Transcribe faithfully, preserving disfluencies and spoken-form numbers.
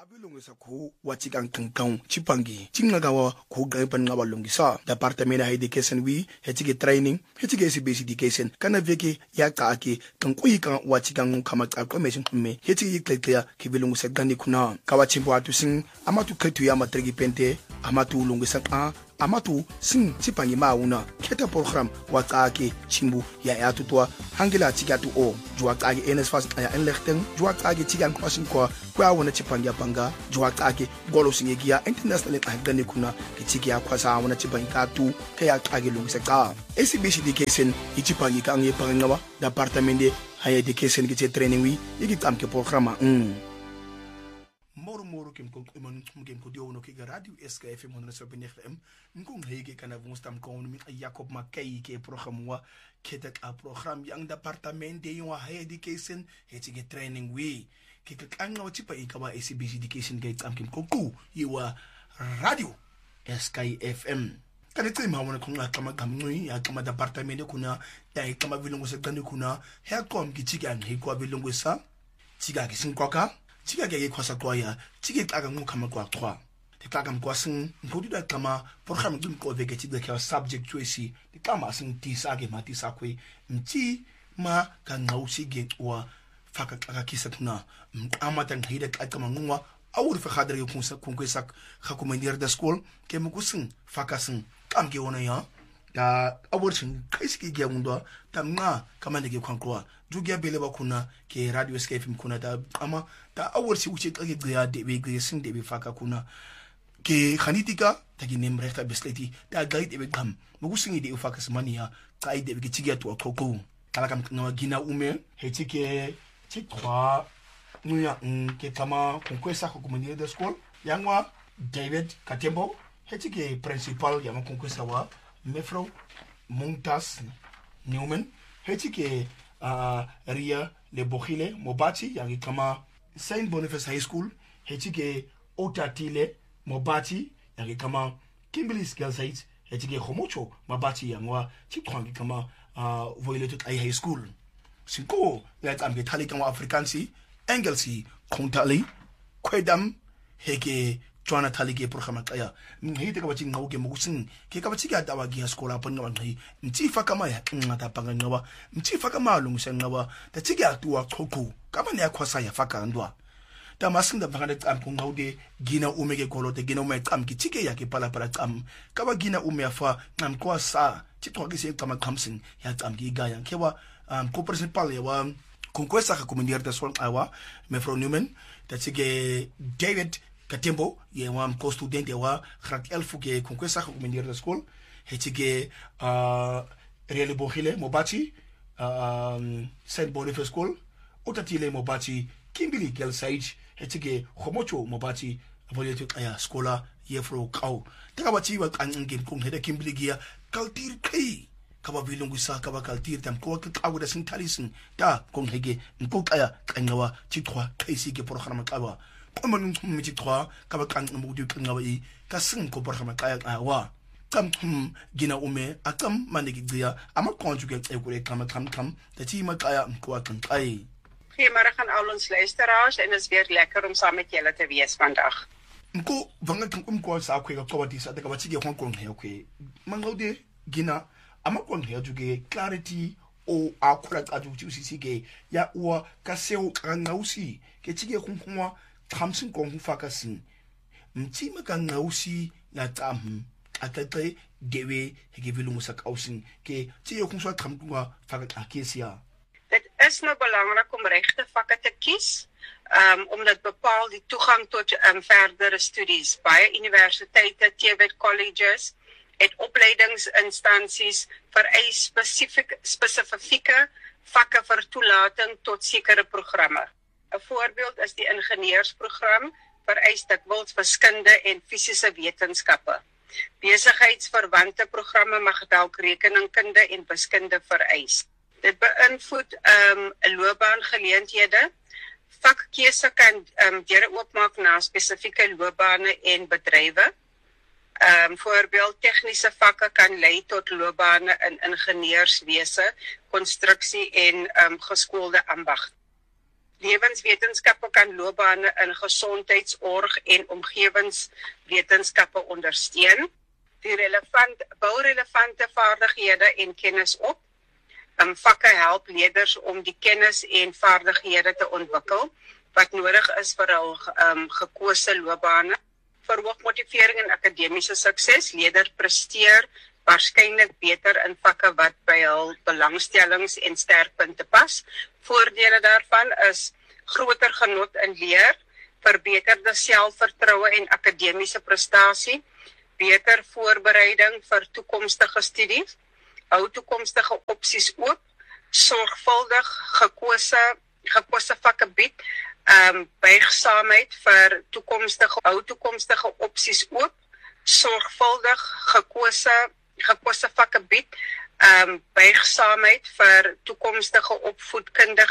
Abilungisa ku watikang kangkang chipangi chingagawa ku gaipan ngawa lungisa department of education wi hetige training hetige basic education kana veki ya kaaki kankui kan watikang kamaka commission me hetige kletea kibilungisa gani kuna kawachimbo atusin amatu kretu ya matrigi pente amatu lungisa a amatu sing chipangi mauna keta program wakaaki chimbu ya ya tutwa hangila chigatu o juwakaaki nsfas ya enlechten juwakaaki chigan kwasin kwa kwa wana chipangi panga juwakaaki golo singegia international agani kuna kichiki ya kwasa wana chipangi katu kaya kaagi lungisa ka A C B C education ichipangi ka ngi pangawa department de higher education kiche training wi yiki tamke programa mm moro moro kem ko man kem ko dio no ki radio S K F M one oh nine F M ngong hege kana vungstam ko mi Jacob Mackay ke program wa ketek a program yang department de yo higher education hetige training we ke ka nga chipa ikawa A C B C education ke tam kem ko ku yiwa radio S K F M kana tsima wona ko nga kama gamnui ya kama department kuna ya kama vilungu se kana kuna he kom ki chiga ngi ko vilungu sa chiga ki sinkoka chiga ke kwasa kwa ya chiga ka ga kama kwa trois de ka ga kwa sin ngodi da kama program dum ko veke chiga ke subject choice de kama sin tisa ke matisa kwe mti ma ka ngausi ge wa faka ka kisa tuna amata ngida ka kama ngwa awur fa khadre ku sa ku sa khakumendir da school ke mu kusin faka sin kam ke wona ya da awurcin kai suke giya mundo ta nga kama da ke kwankwa dugiya bele ba kuna ke radio S K F M kuna da amma da awurci wuce kage giya da be giya sun da be faka kuna ke khanitika ta ki nem rekta besleti da guide be gam mugu singi de faka smania kai de be tigia to koko kala kam na gina ume he tike ti trois nuya ke kama konkwesa ko komunidad de school yangwa David Katembo he tike principal yama konkwesa wa Mefro Montas Newman hetike uh, Ria Lebohile Mobati yangi kama Saint Boniface High School hetike Otatile Mobati yangi kama Kimberley's Girls High hetike Homocho Mabati yangwa chikwangi kama uh, Violeted High School sinko ya tamge tali kama Afrikansi Engelsi Kontali Kwedam heke Joana talige programa kaya ngite ka bacing ngauke mugusin ke ka baciga dawa gi skola pon ngawan ngai mtifa kama ya ngata panga ngawa mtifa kama lungse ngawa ta ciga tuwa khoko kama ne akwasa ya faka ndwa ta masinda bangade am ko ngaude gina umege kolote gina ume am ki cike ya ke pala pala am ka ba gina ume afa am ko sa titwa ke se kama kamsin ya am gi ga yang kewa am ko principal ya wa konkwesa ka komunidad de sol awa Mefro Newman ta cige David Katembo ye wa ko student wa khat elfu ke konkwesa ko mendir de school hetige uh Real Bohile Mobati um Saint Boniface School Otatile Mobati Kimberley Girls High hetige Homocho Mobati avoyetu aya skola ye fro kau taka bachi wa angin kung heda Kimberley gia kaltir kai kaba bilungu sa kaba kaltir tam ko ka kawu da sin talisin ta kung hege ko aya kangawa ti trois kai si ke program kawa comme nous me dit trois kaba kan mo du kan ngawi ka sin ko programa kaya wa kam gina ume akam manigi dia ama conjugate e ko kam kam kam dat jy maar kaya ko kan kai Goeiemôre aan al ons luisteraars en is weer lekker om saam met julle te wees vandag. Nko vanga kan kom ko sa ko ko wati sa daga wati ge kon kon he ko mangaude gina ama kon he juge clarity o akura ka ju ju si ge ya wa ka seo kan ngausi ke chige kun kunwa Kamsin kong fakasin mti maka ngausi na tam atate dewe hege vilungu sa kausin ke ti yo kunso kamwa fakat akesia. Dit is nou belangrik om regte vakke te kies um, omdat bepaal die toegang tot um, verdere studies. Baie universiteite, T V E T colleges het opleidingsinstansies vereis spesifieke spesifieke vakke vir toelating tot sekere programme. 'n Voorbeeld is die ingenieursprogram vereis dikwels wiskunde en fisiese wetenskappe. Besigheidsverwante programme mag dalk rekeningkunde en wiskunde vereis. Dit beïnvloed um, loopbaangeleenthede. Vakkeuse kan um, deure oopmaak na spesifieke loopbane en bedrywe. Um, voorbeeld tegniese vakke kan lei tot loopbane in ingenieurswese, konstruksie en um, geskoolde ambag. lewenswetenskappe kan loopbane in gesondheidsorg en omgewingswetenskappe ondersteun. Die relevant, bou relevante vaardighede en kennis op. Um, vakke help leerders om die kennis en vaardighede te ontwikkel wat nodig is vir hul um, gekose loopbane. Verhoog motivering en akademiese sukses. Leerders presteer waarskynlik beter in vakke wat by hul belangstellings en sterkpunte pas. Voordele daarvan is groter genot in leer, verbeterde selfvertroue en akademiese prestasie, beter voorbereiding vir toekomstige studies, hou toekomstige opsies oop, sorgvuldig gekose gekose vakke bied, um, buigsaamheid vir toekomstige hou toekomstige opsies oop, sorgvuldig gekose gekose vakke bied, um, buigsaamheid vir toekomstige opvoedkundige